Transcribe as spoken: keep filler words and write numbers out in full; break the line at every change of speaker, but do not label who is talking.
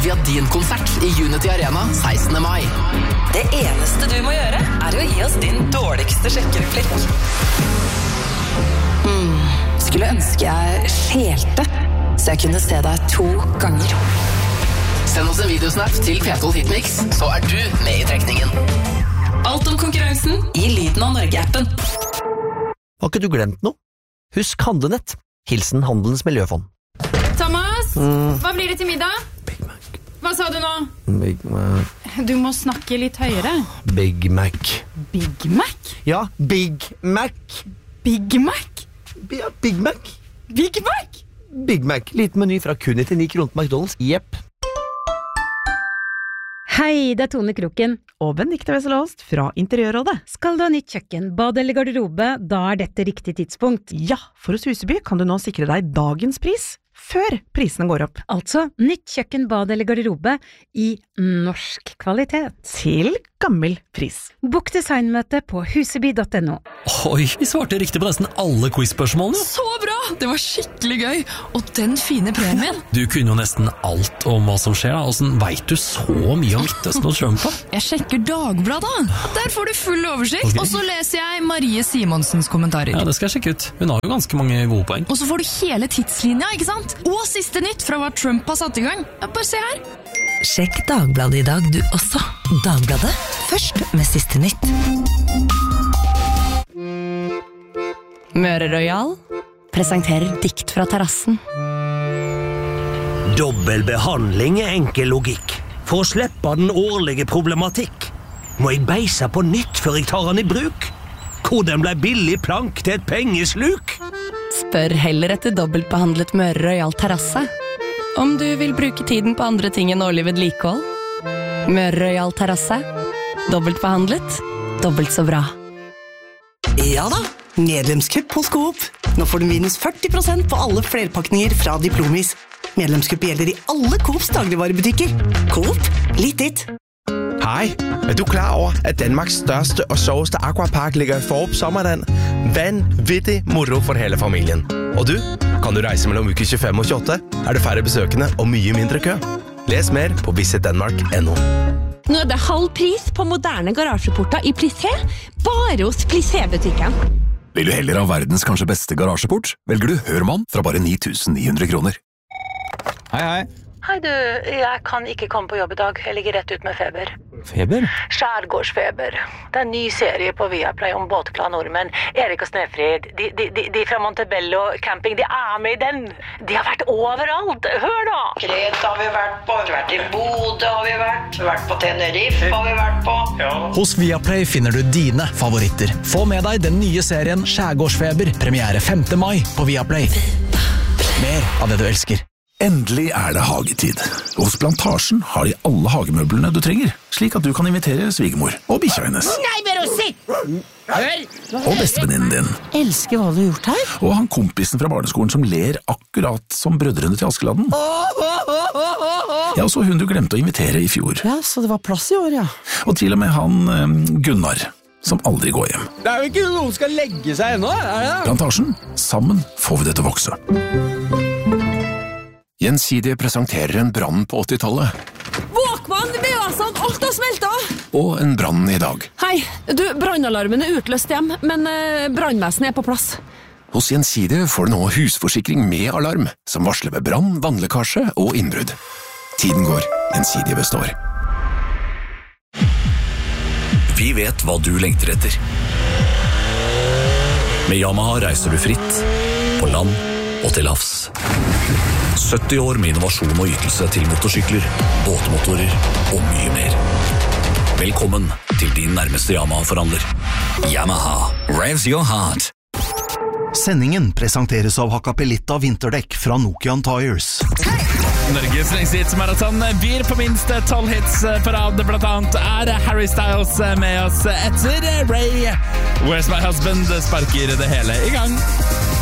via din konsert I Unity Arena sekstende mai.
Det eneste du må gjøre er å gi oss din dårligste sjekkereplikk. Mm, skulle ønske jeg skjelte, så jeg kunne se deg to ganger.
Send oss en videosnap til P tolv Hitmix, så er du med I trekningen.
Alt om konkurransen I Lyden av Norge-appen.
Har ikke du glemt noe? Husk Handlenett. Hilsen Handelens Miljøfond.
Thomas,
mm.
hva blir det til middag?
Big Mac.
Hva sa du nå?
Big Mac.
Du må snakke litt høyere.
Big Mac.
Big Mac?
Ja, Big Mac.
Big Mac?
Ja, Big Mac.
Big Mac?
Big Mac. Liten meny fra kun nittionio kroner på McDonald's. Jepp.
Hei, det er Tone Kroken.
Og Benedikte Wesselhåst fra Interiørrådet.
Skal du ha nytt kjøkken, bad eller garderobe, da er dette riktig tidspunkt.
Ja, for hos Huseby kan du nå sikre deg dagens pris, før prisene går opp.
Altså, nytt kjøkken, bad eller garderobe I norsk kvalitet.
Til gammel pris.
Bok designmøte på huseby.no.
Oi, vi svarte riktig på nesten alle quiz-spørsmålene.
Så bra! Det var skikkelig gøy. Og den fine premien.
Du kunne jo nesten alt om hva som skjer. Hvordan vet du så mye om Midtøsten og Trump?
Jeg sjekker Dagbladet. Der får du full oversikt. Okay. Og så leser jeg Marie Simonsens kommentarer.
Ja, det skal jeg sjekke ut. Hun har jo ganske mange gode poeng.
Og så får du hele tidslinja, ikke sant? Og siste nytt fra hva Trump har satt I gang. Ja, bare se her.
Sjekk Dagbladet I dag du også. Dagbladet, først med siste nytt.
Møre Royal presenterer dikt fra terrassen.
Dobbelbehandling er enkel logikk. For å slippe den årlige problematikk må jeg beise på nytt før jeg tar den I bruk. Hvordan ble billig plank til et pengesluk?
Spør heller etter dobbeltbehandlet Møre Royal terrasse. Om du vil bruke tiden på andre ting enn årlig vedlikehold. Møre Royal terrasse. Dobbeltbehandlet. Dobbelt så bra.
Ja da, medlemskupp hos Coop. Nå får du minus førti prosent på alle flerpakninger fra Diplomis. Medlemskupp gjelder I alle Coops dagligvarebutikker. Coop, litt ditt.
Hej, er du klar over, at Danmarks største og sjoveste aquapark ligger I Fårup Sommerland? Vanvittig moro for hele familien. Og du, kan du reise mellom uke tjuefem og tjueåtte? Er det færre besøkende og mye mindre kø? Les mer på visit denmark punktum no.
Nå er det halv pris på moderne garasjeporter I Plissé, bare hos Plissé-butikken.
Vil du heller ha verdens kanskje beste garasjeport, velger du Hørmann fra bare ni tusen ni hundre kroner.
Hei, hei.
Hei du, jeg kan ikke komme på jobb I dag. Jeg ligger rett ut med feber.
Feber?
Skjærgårdsfeber. Det er en ny serie på Viaplay om båtglade nordmenn. Erik og Snefrid, de, de, de, de fra Montebello camping, de er med I den. De har vært overalt. Hør da!
Kreta har vi vært på, vi har vært I Bodø har vi vært, vi har vært på Tenerife har vi vært på.
Ja. Hos Viaplay finner du dine favoritter. Få med deg den nye serien Skjærgårdsfeber, premiere femte mai på Viaplay. Mer av det du elsker.
Endelig er det hagetid. Hos Plantasjen har de alle hagemøblene du trenger, slik at du kan invitere svigermor og bikkja hennes.
Nei, bare sitt! Hør!
Og bestevenninnen din.
Elsker hva du har gjort her.
Og han kompisen fra barneskolen som ler akkurat som brødrene til Askeladden. Ja, og så hun du glemte å invitere I fjor.
Ja, så det var plass I år, ja.
Og til og med han um, Gunnar, som aldri går hjem.
Det er jo ikke noen som skal legge seg ennå, er det?
Plantasjen, sammen får vi det til å vokse. Gjensidige presenterer en brann på åttitallet.
Våkmann, vi har sånn, alt har smeltet!
Og en brann I dag.
Hei, du, brannalarmen er utløst hjem, men eh, brannvesenet er på plass.
Hos Gjensidige får du nå husforsikring med alarm, som varsler ved brann, vannlekkasje og innbrudd. Tiden går, Gjensidige består.
Vi vet hva du lengter etter. Med Yamaha reiser du fritt, på land og til havs. sytti år med innovasjon og ytelse til motorsykler, båtmotorer og mye mer. Velkommen til din nærmeste Yamaha-forhandler. Yamaha, revs your heart.
Sendingen presenteres av Hakkapelitta vinterdekk fra Nokian Tires.
Norges lengste hitsmaraton byr på minst tolv hits på rad. Blant annet er Harry Styles med oss etter Ray. Where's My Husband sparker det hele I gang.